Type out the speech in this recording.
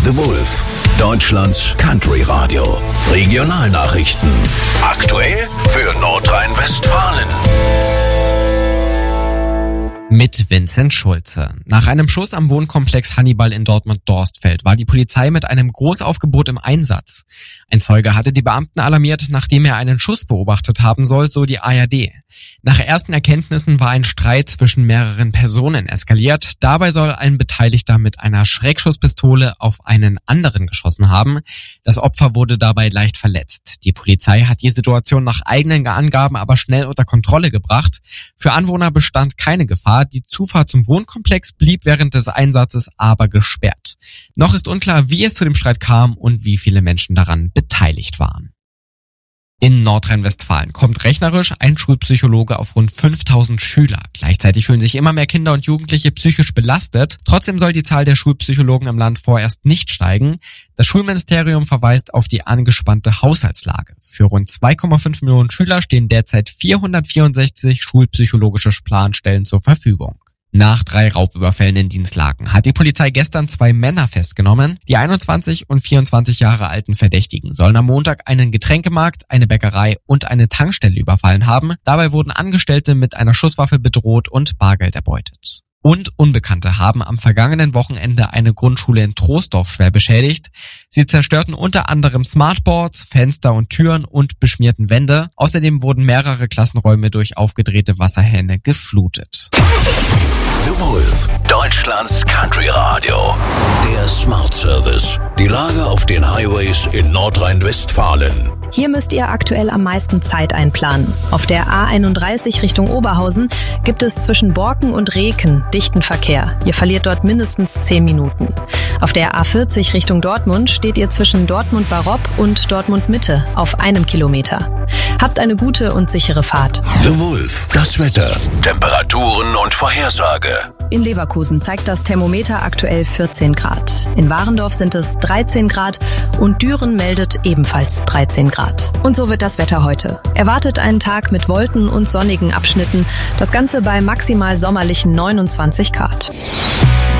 The Wolf, Deutschlands Country-Radio. Regionalnachrichten. Aktuell für Nordrhein-Westfalen. Mit Vincent Schulze. Nach einem Schuss am Wohnkomplex Hannibal in Dortmund-Dorstfeld war die Polizei mit einem Großaufgebot im Einsatz. Ein Zeuge hatte die Beamten alarmiert, nachdem er einen Schuss beobachtet haben soll, so die ARD. Nach ersten Erkenntnissen war ein Streit zwischen mehreren Personen eskaliert. Dabei soll ein Beteiligter mit einer Schreckschusspistole auf einen anderen geschossen haben. Das Opfer wurde dabei leicht verletzt. Die Polizei hat die Situation nach eigenen Angaben aber schnell unter Kontrolle gebracht. Für Anwohner bestand keine Gefahr. Die Zufahrt zum Wohnkomplex blieb während des Einsatzes aber gesperrt. Noch ist unklar, wie es zu dem Streit kam und wie viele Menschen daran beteiligt waren. In Nordrhein-Westfalen kommt rechnerisch ein Schulpsychologe auf rund 5000 Schüler. Gleichzeitig fühlen sich immer mehr Kinder und Jugendliche psychisch belastet. Trotzdem soll die Zahl der Schulpsychologen im Land vorerst nicht steigen. Das Schulministerium verweist auf die angespannte Haushaltslage. Für rund 2,5 Millionen Schüler stehen derzeit 464 schulpsychologische Planstellen zur Verfügung. Nach 3 Raubüberfällen in Dienstlagen hat die Polizei gestern 2 Männer festgenommen. Die 21 und 24 Jahre alten Verdächtigen sollen am Montag einen Getränkemarkt, eine Bäckerei und eine Tankstelle überfallen haben. Dabei wurden Angestellte mit einer Schusswaffe bedroht und Bargeld erbeutet. Und Unbekannte haben am vergangenen Wochenende eine Grundschule in Troisdorf schwer beschädigt. Sie zerstörten unter anderem Smartboards, Fenster und Türen und beschmierten Wände. Außerdem wurden mehrere Klassenräume durch aufgedrehte Wasserhähne geflutet. The Wolf, Deutschlands Country-Radio. Der Smart Service. Die Lage auf den Highways in Nordrhein-Westfalen. Hier müsst ihr aktuell am meisten Zeit einplanen. Auf der A31 Richtung Oberhausen gibt es zwischen Borken und Reken dichten Verkehr. Ihr verliert dort mindestens 10 Minuten. Auf der A40 Richtung Dortmund steht ihr zwischen Dortmund-Baropp und Dortmund-Mitte auf 1 Kilometer. Habt eine gute und sichere Fahrt. The Wolf, das Wetter, Temperaturen und Vorhersage. In Leverkusen zeigt das Thermometer aktuell 14 Grad. In Warendorf sind es 13 Grad und Düren meldet ebenfalls 13 Grad. Und so wird das Wetter heute. Erwartet einen Tag mit Wolken und sonnigen Abschnitten. Das Ganze bei maximal sommerlichen 29 Grad.